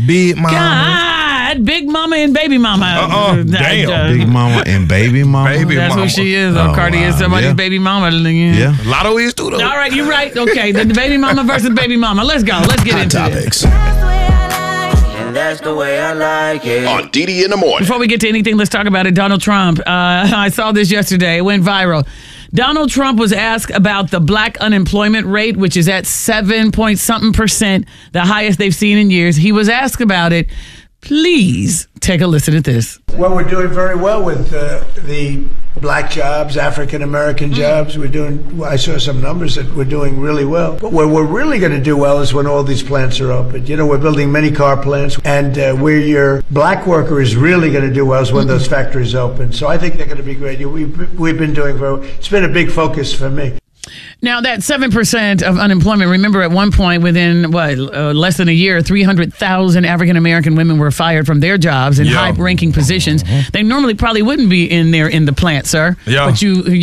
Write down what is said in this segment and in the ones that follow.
Big Mama. God, Big Mama and Baby Mama. Damn. Big Mama and Baby Mama. That's who she is. Cardi is somebody's baby mama. Yeah. Lotto is too, though. All right, you're right. Okay, the Baby Mama versus Baby Mama. Let's go. Let's get into topics. it. That's the way I like it. On DD in the morning. Before we get to anything, let's talk about it. Donald Trump. I saw this yesterday. It went viral. Donald Trump was asked about the black unemployment rate, which is at 7-point-something%, the highest they've seen in years. He was asked about it. Please take a listen at this. Well, we're doing very well with the black jobs, African-American jobs. I saw some numbers that we're doing really well. But where we're really going to do well is when all these plants are open. You know, we're building many car plants, and where your black worker is really going to do well is when those factories open. So I think they're going to be great. We've been doing very well. It's been a big focus for me. Now, that 7% of unemployment, remember at one point within, less than a year, 300,000 African-American women were fired from their jobs in high-ranking positions. They normally probably wouldn't be in there in the plant, sir. Yeah.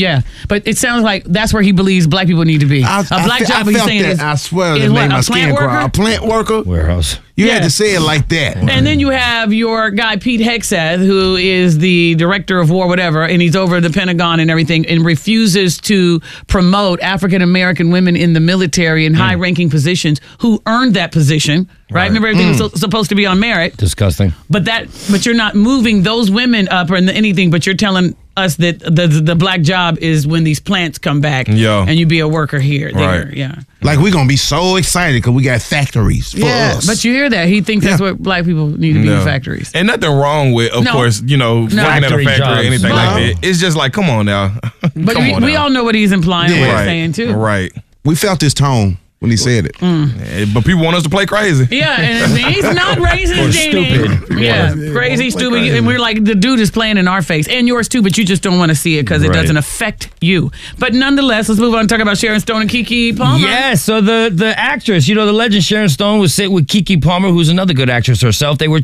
But it sounds like that's where he believes black people need to be. I felt that. I swear it made my skin crawl. A plant worker? Warehouse. You had to say it like that. And then you have your guy, Pete Hegseth, who is the director of war, whatever, and he's over the Pentagon and everything, and refuses to promote African-American women in the military in high-ranking positions who earned that position, right? Remember, everything was supposed to be on merit. Disgusting. But you're not moving those women up or anything, but you're telling us that the black job is when these plants come back and you be a worker here. There, yeah. Like, we're going to be so excited because we got factories for us. But you hear that. He thinks that's what black people need to be in factories. And nothing wrong with, of course, working at a factory or anything like that. It's just like, come on now. But we all know what he's implying and what he's saying, too. Right. We felt his tone when he said it. But people want us to play crazy. Yeah, and he's not racist, stupid. Yeah, crazy, stupid. And we're like, the dude is playing in our face. And yours, too, but you just don't want to see it because it doesn't affect you. But nonetheless, let's move on and talk about Sharon Stone and Keke Palmer. Yeah, so the actress, the legend Sharon Stone was sitting with Keke Palmer, who's another good actress herself. They were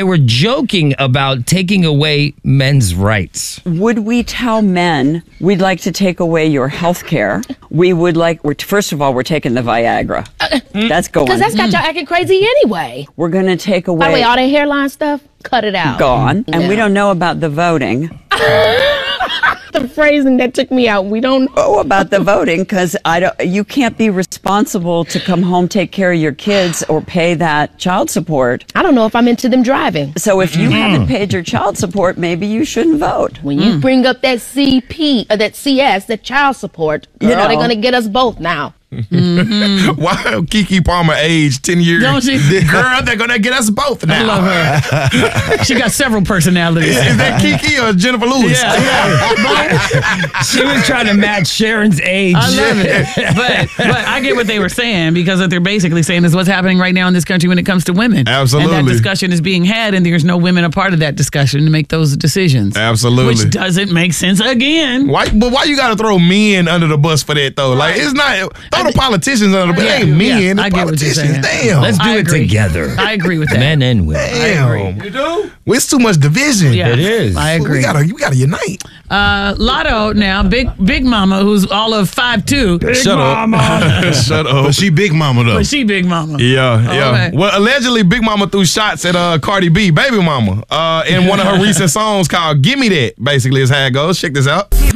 joking about taking away men's rights. Would we tell men we'd like to take away your health care? First of all, we're taking the Viagra. That's going. Because that's got y'all acting crazy anyway. We're going to take away. By the way, all that hairline stuff, cut it out. Gone. And we don't know about the voting. The phrasing that took me out. We don't know about the voting because you can't be responsible to come home, take care of your kids, or pay that child support. I don't know if I'm into them driving. So if you haven't paid your child support, maybe you shouldn't vote. When you bring up that CP or that CS, that child support, girl, they're going to get us both now. Why Keke Palmer aged 10 years? Don't she? Girl, they're gonna get us both now. I love her. She got several personalities. Is that Keke or Jennifer Lewis? Yeah. She was trying to match Sharon's age. I love it. But I get what they were saying, because what they're basically saying is what's happening right now in this country when it comes to women. Absolutely. And that discussion is being had, and there's no women a part of that discussion to make those decisions. Absolutely. Which doesn't make sense again. Why you gotta throw men under the bus for that, though? Like, it's not... The politicians under the bus. It ain't men. The politicians. Damn. Let's do it together. I agree with that. Men and women. Damn. You do? It's too much division. Yeah, it is. I agree. We gotta unite. Lotto now, Big Mama, who's all of 5'2". Shut up. Shut up. But she Big Mama, though. But she Big Mama. Yeah. Okay. Well, allegedly, Big Mama threw shots at Cardi B, Baby Mama, in one of her recent songs called "Gimme That." Basically, is how it goes. Check this out.